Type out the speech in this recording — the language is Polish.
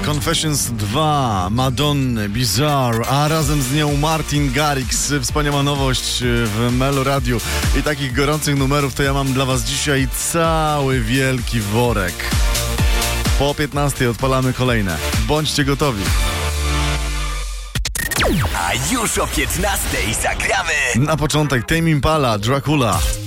Confessions 2, Madonny, Bizarre, a razem z nią Martin Garrix. Wspaniała nowość w Melo Radiu. I takich gorących numerów to ja mam dla was dzisiaj cały wielki worek. Po 15 odpalamy kolejne. Bądźcie gotowi. A już o 15 zagramy. Na początek Tame Impala, Dracula.